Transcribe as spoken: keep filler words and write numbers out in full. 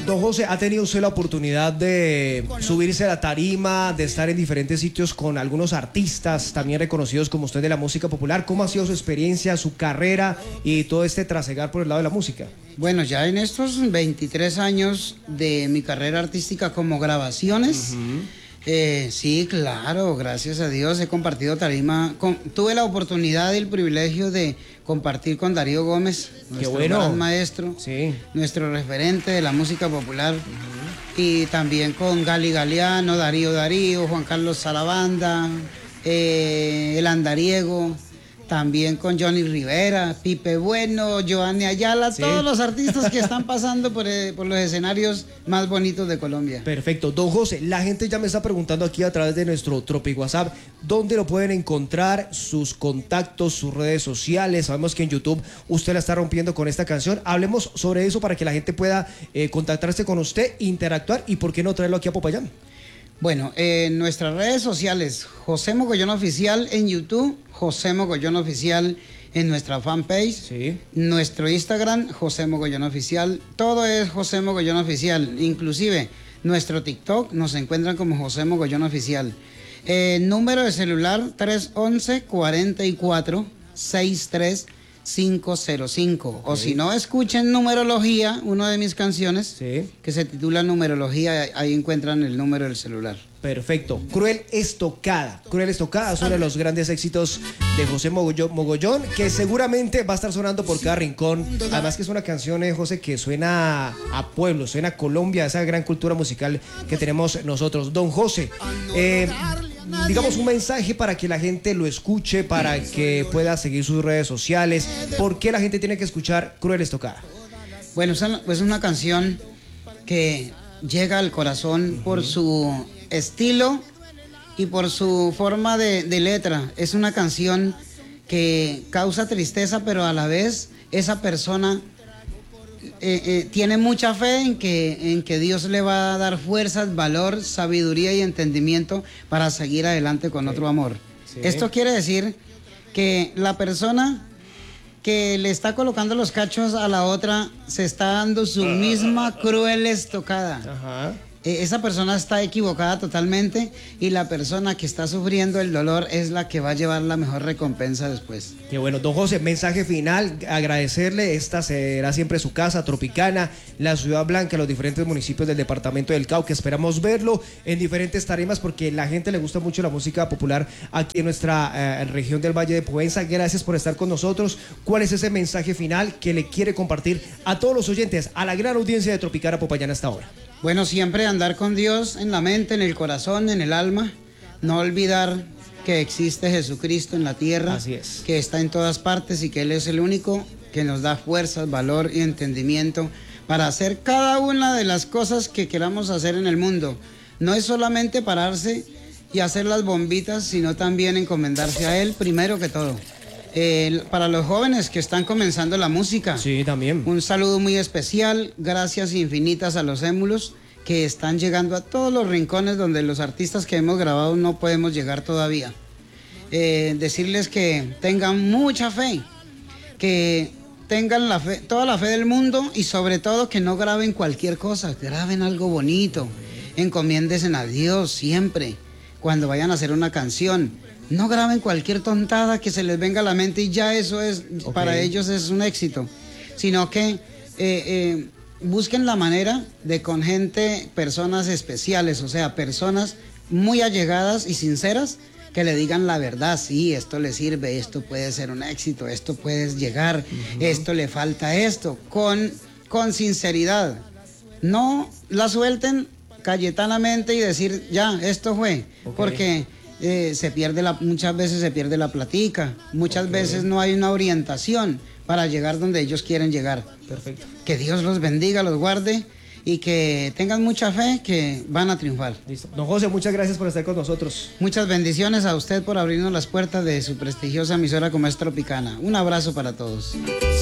Don José, ¿ha tenido usted la oportunidad de subirse a la tarima, de estar en diferentes sitios con algunos artistas también reconocidos como usted de la música popular? ¿Cómo ha sido su experiencia, su carrera y todo este trasegar por el lado de la música? Bueno, ya en estos veintitrés años de mi carrera artística como grabaciones, uh-huh. eh, sí, claro, gracias a Dios he compartido tarima. Con, tuve la oportunidad y el privilegio de compartir con Darío Gómez, nuestro bueno. gran maestro, sí. nuestro referente de la música popular, uh-huh. y también con Gali Galeano, Darío Darío, Juan Carlos Sarabanda, eh, el Andariego. También con Johnny Rivera, Pipe Bueno, Giovanni Ayala, sí. todos los artistas que están pasando por, eh, por los escenarios más bonitos de Colombia. Perfecto. Don José, la gente ya me está preguntando aquí a través de nuestro Tropic WhatsApp, ¿dónde lo pueden encontrar? Sus contactos, sus redes sociales. Sabemos que en YouTube usted la está rompiendo con esta canción. Hablemos sobre eso para que la gente pueda eh, contactarse con usted, interactuar y por qué no traerlo aquí a Popayán. Bueno, en eh, nuestras redes sociales, José Mogollón Oficial en YouTube, José Mogollón Oficial en nuestra fanpage, sí. nuestro Instagram, José Mogollón Oficial, todo es José Mogollón Oficial, inclusive nuestro TikTok nos encuentran como José Mogollón Oficial. Eh, número de celular tres once, cuarenta y cuatro, sesenta y tres cinco cero cinco. Okay. O si no, escuchen Numerología, una de mis canciones, sí. que se titula Numerología, ahí encuentran el número del celular. Perfecto. Cruel Estocada. Cruel Estocada es uno de los grandes éxitos de José Mogollón, Mogollón, que seguramente va a estar sonando por cada rincón. Además que es una canción, eh, José, que suena a pueblo, suena a Colombia, esa gran cultura musical que tenemos nosotros. Don José, eh, digamos un mensaje para que la gente lo escuche, para que pueda seguir sus redes sociales. ¿Por qué la gente tiene que escuchar Cruel Estocada? Bueno, es pues una canción que llega al corazón uh-huh. por su estilo y por su forma de, de letra. Es una canción que causa tristeza, pero a la vez esa persona eh, eh, tiene mucha fe en que, en que Dios le va a dar fuerzas, valor, sabiduría y entendimiento para seguir adelante con okay. otro amor. Sí. Esto quiere decir que la persona que le está colocando los cachos a la otra se está dando su misma cruel estocada. Ajá. Esa persona está equivocada totalmente y la persona que está sufriendo el dolor es la que va a llevar la mejor recompensa después. Qué bueno. Don José, mensaje final, agradecerle, esta será siempre su casa, Tropicana, la Ciudad Blanca, los diferentes municipios del departamento del Cauca. Esperamos verlo en diferentes tarimas porque la gente le gusta mucho la música popular aquí en nuestra eh, región del Valle de Povenza. Gracias por estar con nosotros. ¿Cuál es ese mensaje final que le quiere compartir a todos los oyentes, a la gran audiencia de Tropicana Popayán hasta ahora? Bueno, siempre andar con Dios en la mente, en el corazón, en el alma. No olvidar que existe Jesucristo en la tierra. Así es. Que está en todas partes y que Él es el único que nos da fuerzas, valor y entendimiento para hacer cada una de las cosas que queramos hacer en el mundo. No es solamente pararse y hacer las bombitas, sino también encomendarse a Él primero que todo. Eh, para los jóvenes que están comenzando la música, sí, también. Un saludo muy especial, gracias infinitas a los émulos que están llegando a todos los rincones donde los artistas que hemos grabado no podemos llegar todavía. Eh, decirles que tengan mucha fe, que tengan la fe, toda la fe del mundo y sobre todo que no graben cualquier cosa, graben algo bonito, encomiéndense a Dios siempre cuando vayan a hacer una canción. No graben cualquier tontada que se les venga a la mente y ya eso es, okay. para ellos es un éxito. Sino que eh, eh, busquen la manera de con gente, personas especiales, o sea, personas muy allegadas y sinceras que le digan la verdad. Sí, esto le sirve, esto puede ser un éxito, esto puede llegar, uh-huh. esto le falta esto, con, con sinceridad. No la suelten cayetanamente y decir, ya, esto fue, okay. porque... Eh, se pierde la, muchas veces se pierde la platica, muchas okay. veces no hay una orientación para llegar donde ellos quieren llegar. Perfecto. Que Dios los bendiga, los guarde y que tengan mucha fe que van a triunfar. Listo. Don José, muchas gracias por estar con nosotros. Muchas bendiciones a usted por abrirnos las puertas de su prestigiosa emisora como es Tropicana. Un abrazo para todos.